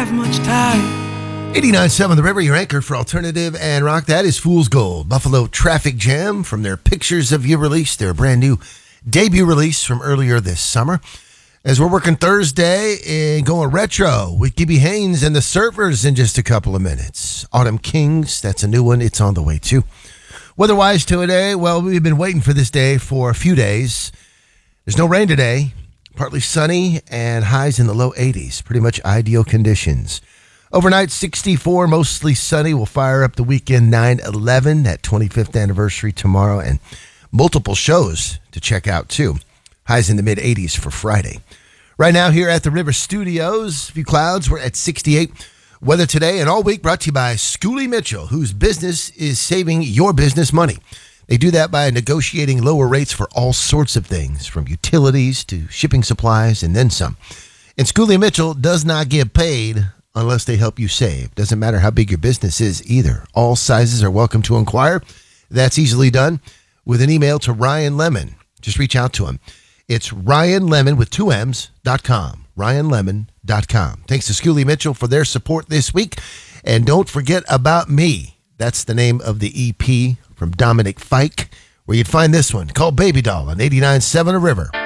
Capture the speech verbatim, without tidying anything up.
have much time. eighty-nine point seven The River, your anchor for alternative and rock. That is Fool's Gold. Buffalo Traffic Jam from their Pictures of You release, their brand new debut release from earlier this summer. As we're working Thursday and going retro with Gibby Haynes and the Surfers in just a couple of minutes. Autumn Kings, that's a new one. It's on the way too. Weather-wise today, well, we've been waiting for this day for a few days. There's no rain today. Partly sunny and highs in the low eighties. Pretty much ideal conditions. Overnight, sixty-four, mostly sunny. We'll fire up the weekend nine eleven, that twenty-fifth anniversary tomorrow, and multiple shows to check out, too. Highs in the mid-eighties for Friday. Right now, here at the River Studios, a few clouds. We're at sixty-eight. Weather today and all week brought to you by Schooley Mitchell, whose business is saving your business money. They do that by negotiating lower rates for all sorts of things, from utilities to shipping supplies and then some. And Schooley Mitchell does not get paid unless they help you save. Doesn't matter how big your business is either. All sizes are welcome to inquire. That's easily done with an email to Ryan Lemon. Just reach out to him. It's Ryan Lemon with two M's dot com. Ryan Lemon dot com. Thanks to Schooley Mitchell for their support this week. And don't forget about me. That's the name of the E P from Dominic Fike, where you'd find this one called Baby Doll on eighty-nine point seven The River.